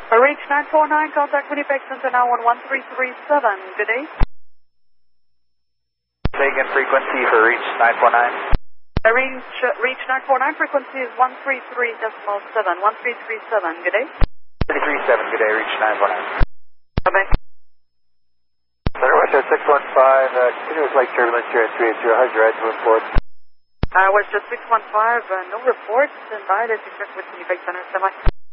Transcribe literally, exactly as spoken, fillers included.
Uh, reach nine four nine, contact Winnipeg Center now on one three three seven. Good day. Say again, frequency for reach nine four nine. Uh, reach, uh, reach nine four nine, frequency is one three three decimal seven. one three three seven. Good day. three three seven, good day, reach nine four nine. Bye-bye. Center West at six one five, uh, continuous light turbulence here at three eight zero. How's your edge report? Uh, West at six one five, uh, no reports. Invited to check with Winnipeg Center. Semi.